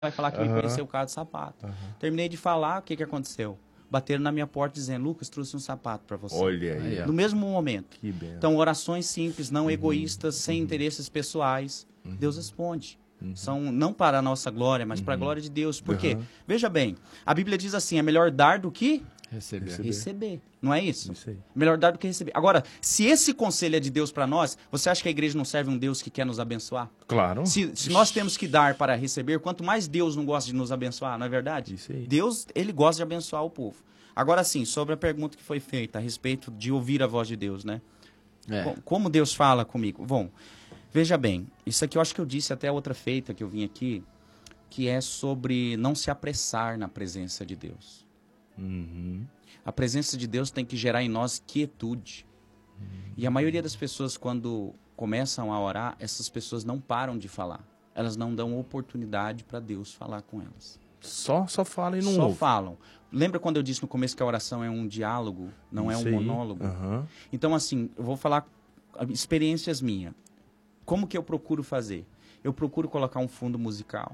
vai falar que me conheceu por causa de sapato. Terminei de falar, o que aconteceu? Bateram na minha porta dizendo, Lucas, trouxe um sapato para você. Olha aí. No mesmo momento. Que benção. Então, orações simples, não egoístas, sem interesses pessoais. Deus responde. São não para a nossa glória, mas para a glória de Deus. Por quê? Veja bem, a Bíblia diz assim, é melhor dar do que receber. Não é isso? Isso aí. Melhor dar do que receber. Agora, se esse conselho é de Deus para nós, você acha que a igreja não serve um Deus que quer nos abençoar? Claro. Se nós temos que dar para receber, quanto mais Deus não gosta de nos abençoar, não é verdade? Isso aí. Deus, ele gosta de abençoar o povo. Agora sim, sobre a pergunta que foi feita a respeito de ouvir a voz de Deus, né? Como Deus fala comigo? Bom, veja bem, isso aqui eu acho que eu disse até a outra feita que eu vim aqui, que é sobre não se apressar na presença de Deus. A presença de Deus tem que gerar em nós quietude. E a maioria das pessoas, quando começam a orar, essas pessoas não param de falar. Elas não dão oportunidade para Deus falar com elas. Só fala e não Só ouve. falam. Lembra quando eu disse no começo que a oração é um diálogo, não Isso é um aí. monólogo? Então, assim, eu vou falar experiências minhas. Como que eu procuro fazer? Eu procuro colocar um fundo musical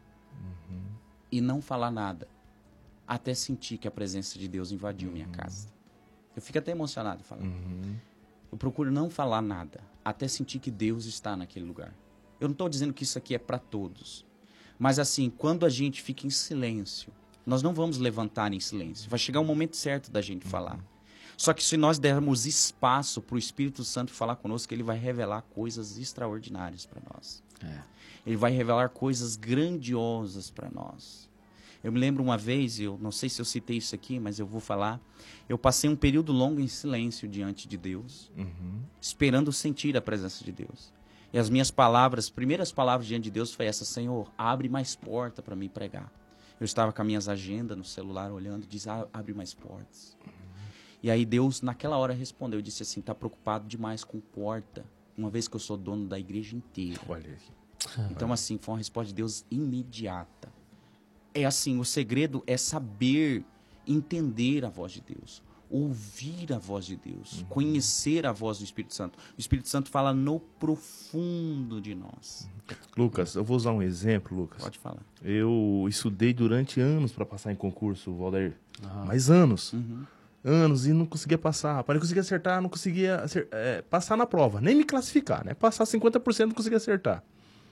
e não falar nada, até sentir que a presença de Deus invadiu minha casa. Eu fico até emocionado falando. Eu procuro não falar nada, até sentir que Deus está naquele lugar. Eu não estou dizendo que isso aqui é para todos. Mas assim, quando a gente fica em silêncio, nós não vamos levantar em silêncio. Vai chegar o momento certo da gente falar. Só que se nós dermos espaço para o Espírito Santo falar conosco, ele vai revelar coisas extraordinárias para nós. Ele vai revelar coisas grandiosas para nós. Eu me lembro uma vez, eu não sei se eu citei isso aqui, mas eu vou falar. Eu passei um período longo em silêncio diante de Deus, esperando sentir a presença de Deus. E as minhas palavras, primeiras palavras diante de Deus foi essa: Senhor, abre mais porta para mim pregar. Eu estava com as minhas agendas no celular olhando e disse, abre mais portas. E aí Deus, naquela hora, respondeu, disse assim, está preocupado demais com porta, uma vez que eu sou dono da igreja inteira. Olha aí. Então, assim, foi uma resposta de Deus imediata. É assim, o segredo é saber entender a voz de Deus, ouvir a voz de Deus, conhecer a voz do Espírito Santo. O Espírito Santo fala no profundo de nós. Lucas, eu vou usar um exemplo, Lucas. Pode falar. Eu estudei durante anos para passar em concurso, Valdir. Mas anos. Anos e não conseguia passar. Rapaz, não conseguia acertar, não conseguia passar na prova. Nem me classificar, né? Passar 50% não conseguia acertar.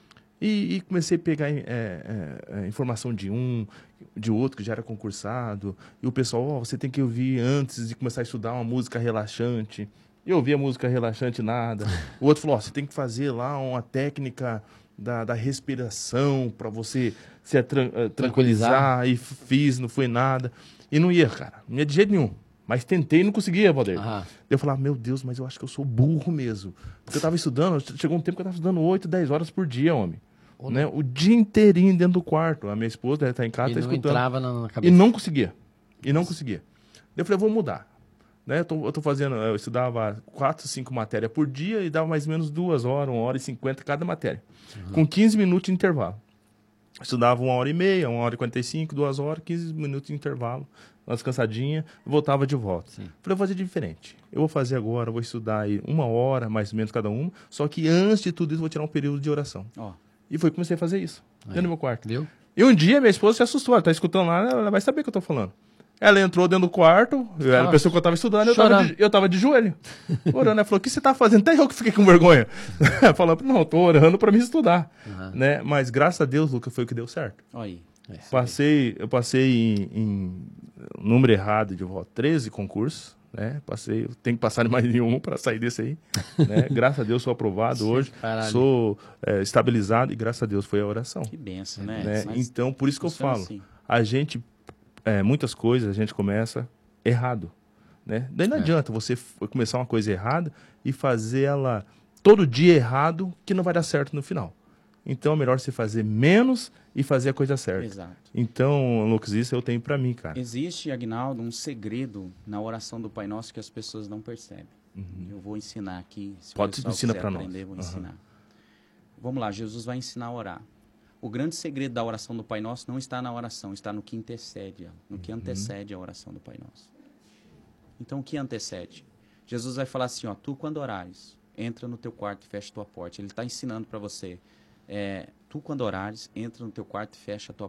E comecei a pegar informação de um, de outro que já era concursado. E o pessoal, você tem que ouvir antes de começar a estudar uma música relaxante. Eu ouvia música relaxante, nada. O outro falou, você tem que fazer lá uma técnica da respiração para você se tranquilizar. E fiz, não foi nada. E não ia, cara. Não ia de jeito nenhum. Mas tentei e não conseguia, Valdir. Eu falava, meu Deus, mas eu acho que eu sou burro mesmo. Porque eu tava estudando, chegou um tempo que eu tava estudando 8, 10 horas por dia, homem. Né? O dia inteirinho dentro do quarto. A minha esposa está em casa, está escutando. Entrava na cabeça. E não conseguia. Eu falei, vou mudar. Né? Eu tô fazendo, eu estudava 4, 5 matérias por dia e dava mais ou menos 2 horas, 1h50 cada matéria. Com 15 minutos de intervalo. Eu estudava 1h30, 1h45, 2 horas, 15 minutos de intervalo. Uma descansadinha, voltava de volta. Falei, eu vou fazer diferente. Eu vou fazer agora, vou estudar aí 1 hora, mais ou menos cada uma. Só que antes de tudo isso, vou tirar um período de oração. E foi que comecei a fazer isso, dentro do meu quarto. Viu? E um dia minha esposa se assustou, ela tá escutando lá, ela vai saber o que eu tô falando. Ela entrou dentro do quarto, ela pensou que eu tava estudando, eu tava de joelho, orando. Ela falou, o que você tá fazendo? Até eu que fiquei com vergonha. Falando, não, eu tô orando pra me estudar. Né? Mas graças a Deus, Lucas, foi o que deu certo. Eu passei em número errado de volta, 13 concursos. Né? Eu tenho que passar em mais nenhum para sair desse aí. Né? Graças a Deus sou aprovado hoje, sou estabilizado e graças a Deus foi a oração. Que benção, né? Então, por isso que eu falo, assim. a gente, muitas coisas a gente começa errado. Né? Daí não adianta você começar uma coisa errada e fazer ela todo dia errado que não vai dar certo no final. Então é melhor você fazer menos e fazer a coisa certa. Exato. Então, Lucas, isso eu tenho para mim, cara. Existe, Aguinaldo, um segredo na oração do Pai Nosso que as pessoas não percebem. Eu vou ensinar aqui. Se Pode ensinar para nós. Vou ensinar. Vamos lá, Jesus vai ensinar a orar. O grande segredo da oração do Pai Nosso não está na oração, está no que intercede, no que antecede a oração do Pai Nosso. Então, o que antecede? Jesus vai falar assim, ó, tu quando orares, entra no teu quarto e fecha tua porta. Ele está ensinando para você. tu, quando orares, entra no teu quarto e fecha a tua